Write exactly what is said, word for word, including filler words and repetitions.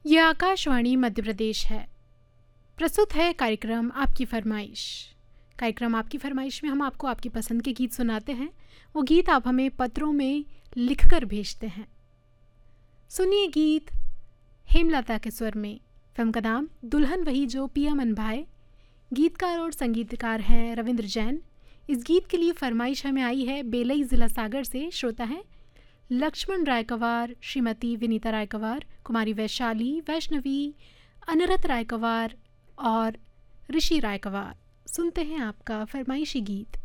ये आकाशवाणी मध्य प्रदेश है। प्रस्तुत है कार्यक्रम आपकी फरमाइश। कार्यक्रम आपकी फरमाइश में हम आपको आपकी पसंद के गीत सुनाते हैं। वो गीत आप हमें पत्रों में लिखकर भेजते हैं। सुनिए गीत हेमलता के स्वर में। फिल्म का नाम दुल्हन वही जो पिया मन भाए। गीतकार और संगीतकार हैं रविंद्र जैन। इस गीत के लिए फरमाइश हमें आई है बेलई ज़िला सागर से। श्रोता हैं लक्ष्मण रायकवार, श्रीमती विनीता रायकवार, कुमारी वैशाली, वैष्णवी, अनरत रायकवार और ऋषि रायकवार। सुनते हैं आपका फरमाइशी गीत।